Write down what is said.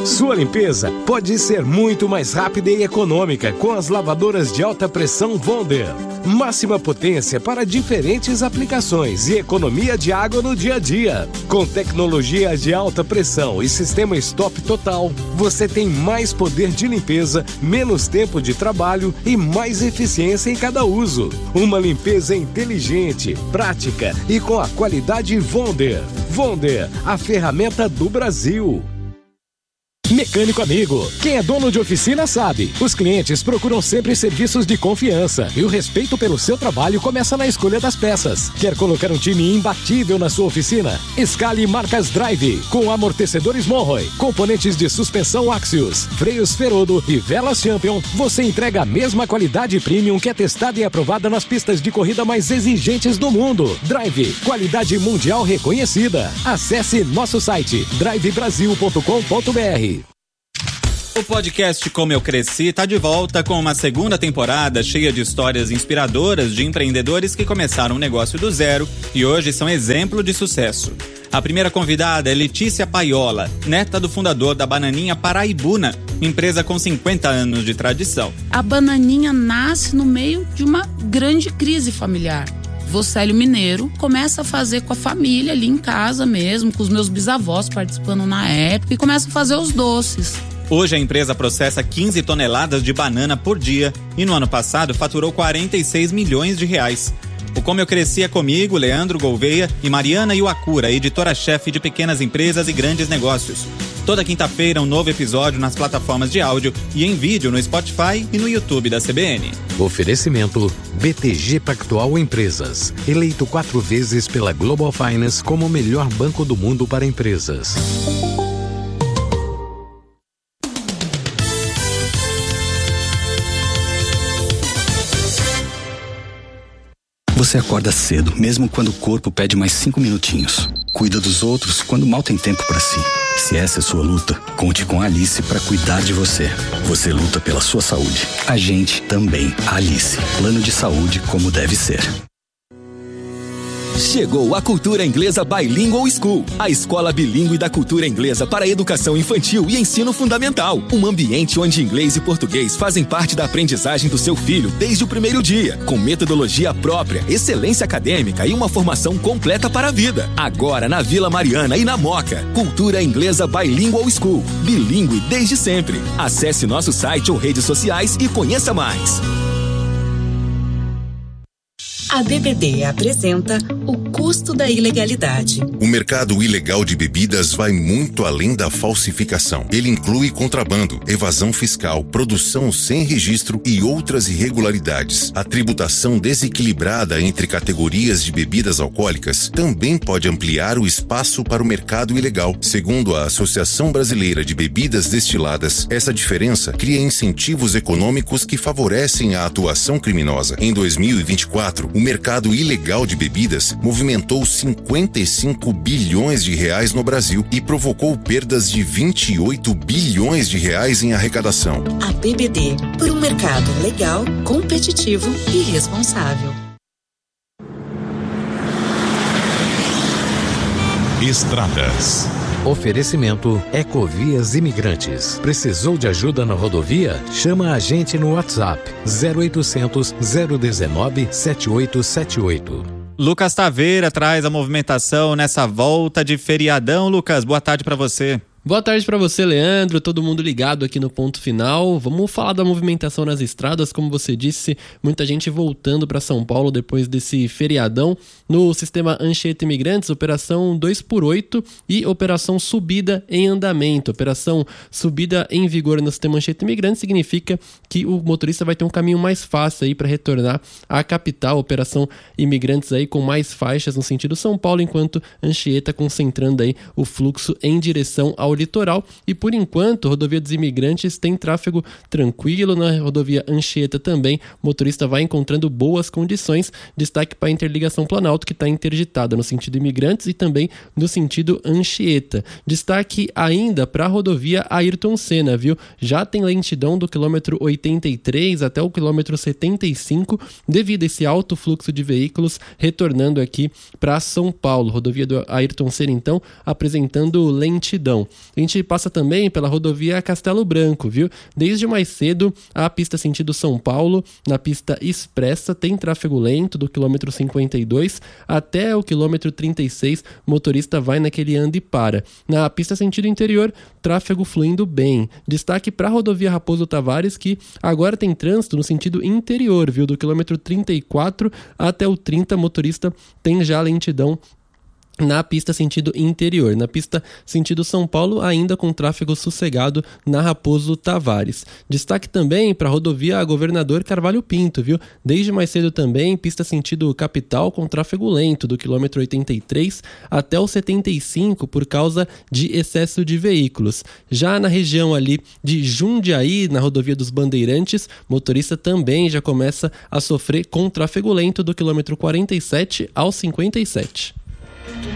Sua limpeza pode ser muito mais rápida e econômica com as lavadoras de alta pressão Wonder. Máxima potência para diferentes aplicações e economia de água no dia a dia. Com tecnologia de alta pressão e sistema stop total, você tem mais poder de limpeza, menos tempo de trabalho e mais eficiência em cada uso. Uma limpeza inteligente, prática e com a qualidade Wonder. Wonder, a ferramenta do Brasil. Mecânico amigo, quem é dono de oficina sabe, os clientes procuram sempre serviços de confiança e o respeito pelo seu trabalho começa na escolha das peças. Quer colocar um time imbatível na sua oficina? Escale marcas Drive, com amortecedores Monroe, componentes de suspensão Axios, freios Ferodo e velas Champion. Você entrega a mesma qualidade premium que é testada e aprovada nas pistas de corrida mais exigentes do mundo. Drive, qualidade mundial reconhecida. Acesse nosso site drivebrasil.com.br. O podcast Como Eu Cresci está de volta com uma segunda temporada cheia de histórias inspiradoras de empreendedores que começaram um negócio do zero e hoje são exemplo de sucesso. A primeira convidada é Letícia Paiola, neta do fundador da Bananinha Paraibuna, empresa com 50 anos de tradição. A Bananinha nasce no meio de uma grande crise familiar. Vocélio Mineiro começa a fazer com a família ali em casa mesmo, com os meus bisavós participando na época, e começa a fazer os doces. Hoje a empresa processa 15 toneladas de banana por dia e no ano passado faturou 46 milhões de reais. O Como Eu Cresci é comigo, Leandro Gouveia e Mariana Iwakura, editora-chefe de pequenas empresas e grandes negócios. Toda quinta-feira um novo episódio nas plataformas de áudio e em vídeo no Spotify e no YouTube da CBN. Oferecimento BTG Pactual Empresas, eleito 4 vezes pela Global Finance como o melhor banco do mundo para empresas. Você acorda cedo, mesmo quando o corpo pede mais 5 minutinhos. Cuida dos outros quando mal tem tempo para si. Se essa é sua luta, conte com a Alice para cuidar de você. Você luta pela sua saúde. A gente também. Alice. Plano de saúde como deve ser. Chegou a Cultura Inglesa Bilingual School, a escola bilíngue da cultura inglesa para educação infantil e ensino fundamental. Um ambiente onde inglês e português fazem parte da aprendizagem do seu filho desde o primeiro dia, com metodologia própria, excelência acadêmica e uma formação completa para a vida. Agora na Vila Mariana e na Moca. Cultura Inglesa Bilingual School, bilíngue desde sempre. Acesse nosso site ou redes sociais e conheça mais. A BBB apresenta O Custo da Ilegalidade. O mercado ilegal de bebidas vai muito além da falsificação. Ele inclui contrabando, evasão fiscal, produção sem registro e outras irregularidades. A tributação desequilibrada entre categorias de bebidas alcoólicas também pode ampliar o espaço para o mercado ilegal. Segundo a Associação Brasileira de Bebidas Destiladas, essa diferença cria incentivos econômicos que favorecem a atuação criminosa. Em 2024, o mercado ilegal de bebidas movimentou 55 bilhões de reais no Brasil e provocou perdas de 28 bilhões de reais em arrecadação. A BBD, por um mercado legal, competitivo e responsável. Estradas. Oferecimento Ecovias Imigrantes. Precisou de ajuda na rodovia? Chama a gente no WhatsApp 0800 019 7878. Lucas Taveira traz a movimentação nessa volta de feriadão. Lucas, boa tarde para você. Boa tarde para você, Leandro, todo mundo ligado aqui no Ponto Final. Vamos falar da movimentação nas estradas, como você disse, muita gente voltando para São Paulo depois desse feriadão. No sistema Anchieta Imigrantes, operação 2x8 e operação subida em andamento. Operação subida em vigor no sistema Anchieta Imigrantes significa que o motorista vai ter um caminho mais fácil aí para retornar à capital. Operação Imigrantes aí com mais faixas no sentido São Paulo, enquanto Anchieta concentrando aí o fluxo em direção ao litoral. E por enquanto, a rodovia dos imigrantes tem tráfego tranquilo. Na rodovia Anchieta também, o motorista vai encontrando boas condições. Destaque para a interligação Planalto, que está interditada no sentido imigrantes e também no sentido Anchieta. Destaque ainda para a rodovia Ayrton Senna, viu? Já tem lentidão do quilômetro 83 até o quilômetro 75, devido a esse alto fluxo de veículos retornando aqui para São Paulo. Rodovia do Ayrton Senna, então, apresentando lentidão. A gente passa também pela rodovia Castelo Branco, viu? Desde mais cedo, a pista sentido São Paulo, na pista expressa, tem tráfego lento do quilômetro 52 até o quilômetro 36, motorista vai naquele anda e para. Na pista sentido interior, tráfego fluindo bem. Destaque para a rodovia Raposo Tavares, que agora tem trânsito no sentido interior, viu? Do quilômetro 34 até o 30, motorista tem já lentidão na pista sentido interior. Na pista sentido São Paulo, ainda com tráfego sossegado na Raposo Tavares. Destaque também para a rodovia Governador Carvalho Pinto, viu? Desde mais cedo também, pista sentido capital com tráfego lento do quilômetro 83 até o 75 por causa de excesso de veículos. Já na região ali de Jundiaí, na rodovia dos Bandeirantes, motorista também já começa a sofrer com tráfego lento do quilômetro 47 ao 57.